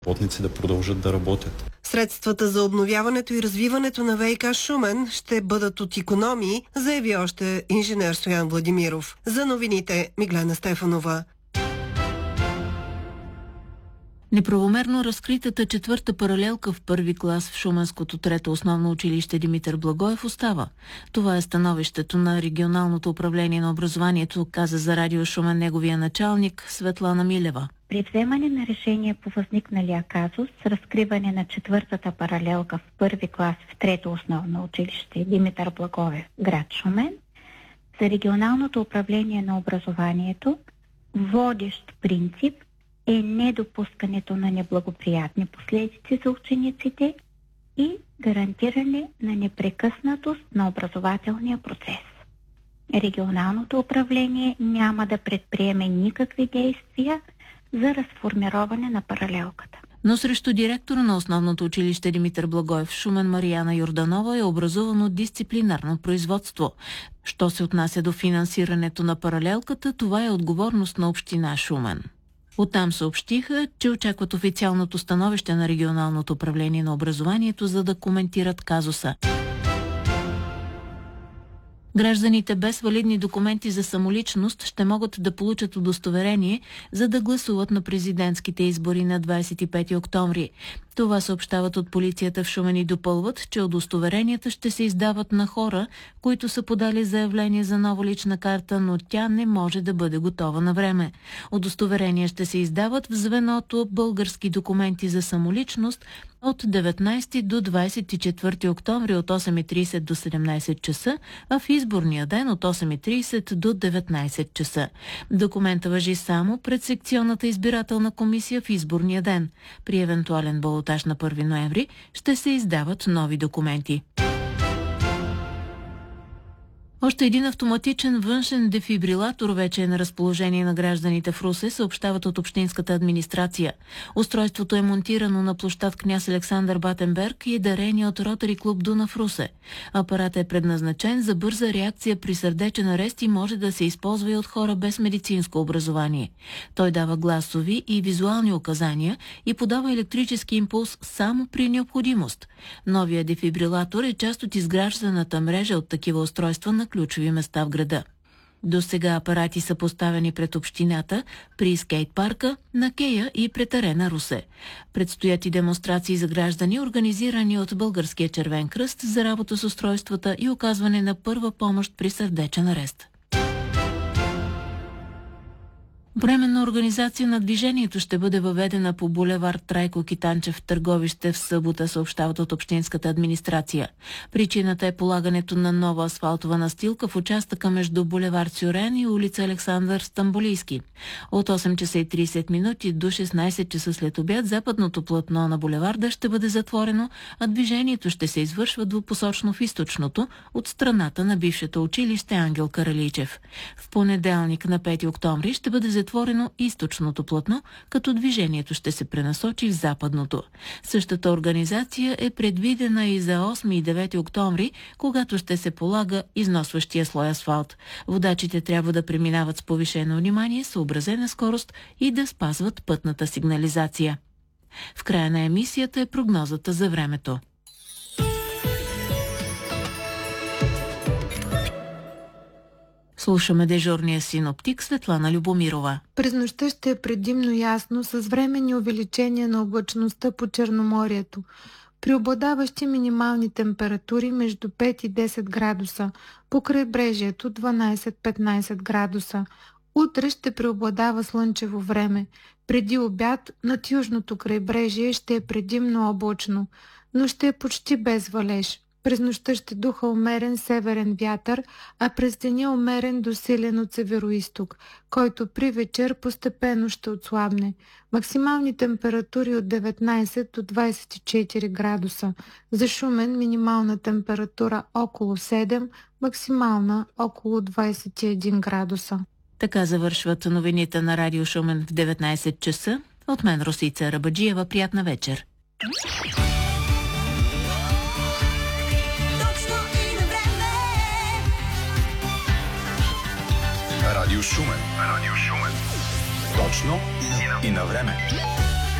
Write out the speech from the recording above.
работници да продължат да работят. Средствата за обновяването и развиването на ВиК Шумен ще бъдат от икономии, заяви още инженер Стоян Владимиров. За новините Миглена Стефанова. Неправомерно разкритата четвърта паралелка в първи клас в Шуменското трето основно училище Димитър Благоев остава. Това е становището на регионалното управление на образованието, каза за Радио Шумен неговия началник Светлана Милева. При вземане на решение по възникналия казус с разкриване на четвъртата паралелка в първи клас в трето основно училище Димитър Благоев, град Шумен, за регионалното управление на образованието водещ принцип е недопускането на неблагоприятни последици за учениците и гарантиране на непрекъснатост на образователния процес. Регионалното управление няма да предприеме никакви действия за разформироване на паралелката. Но срещу директора на основното училище Димитър Благоев в Шумен Марияна Йорданова е образувано дисциплинарно производство. Що се отнася до финансирането на паралелката, това е отговорност на община Шумен. Оттам съобщиха, че очакват официалното становище на регионалното управление на образованието, за да коментират казуса. Гражданите без валидни документи за самоличност ще могат да получат удостоверение, за да гласуват на президентските избори на 25 октомври. Това съобщават от полицията в Шумен и допълват, че удостоверенията ще се издават на хора, които са подали заявление за нова лична карта, но тя не може да бъде готова на време. Удостоверения ще се издават в звеното български документи за самоличност от 19 до 24 октомври от 8:30 до 17 часа, а в изборния ден от 8:30 до 19 часа. Документа важи само пред секционната избирателна комисия в изборния ден. При евентуален балотаж на 1 ноември ще се издават нови документи. Още един автоматичен външен дефибрилатор вече е на разположение на гражданите в Русе, съобщават от общинската администрация. Устройството е монтирано на площад Княз Александър Батенберг и е дарение от Ротари клуб Дунав Русе. Апаратът е предназначен за бърза реакция при сърдечен арест и може да се използва и от хора без медицинско образование. Той дава гласови и визуални указания и подава електрически импулс само при необходимост. Новия дефибрилатор е част от изгражданата мрежа от такива устройства на ключови места в града. До сега апарати са поставени пред общината, при скейт парка, на Кея и пред Арена Русе. Предстоят и демонстрации за граждани, организирани от Българския червен кръст за работа с устройствата и оказване на първа помощ при сърдечен арест. Временна организация на движението ще бъде въведена по булевард Трайко Китанчев в Търговище в събота, съобщават от общинската администрация. Причината е полагането на нова асфалтова настилка в участъка между булевард Сюрен и улица Александър Стамболийски. От 8 часа и 30 минути до 16 часа след обяд западното платно на булеварда ще бъде затворено, а движението ще се извършва двупосочно в източното от страната на бившето училище Ангел Каралийчев. В понеделник на 5 октомври ще бъде затворено източното платно, като движението ще се пренасочи в западното. Същата организация е предвидена и за 8 и 9 октомври, когато ще се полага износващия слой асфалт. Водачите трябва да преминават с повишено внимание, съобразена скорост и да спазват пътната сигнализация. В края на емисията е прогнозата за времето. Слушаме дежурния синоптик Светлана Любомирова. През нощта ще е предимно ясно с временни увеличения на облачността по Черноморието. Преобладаващи минимални температури между 5 и 10 градуса, по крайбрежието 12-15 градуса. Утре ще преобладава слънчево време. Преди обяд над южното крайбрежие ще е предимно облачно, но ще е почти без валеж. През нощта ще духа умерен северен вятър, а през деня умерен до силен от североизток, който при вечер постепенно ще отслабне. Максимални температури от 19 до 24 градуса. За Шумен минимална температура около 7, максимална около 21 градуса. Така завършват новините на Радио Шумен в 19 часа. От мен Росица Рабаджиева. Приятна вечер. Радио Шумен. Точно и на време.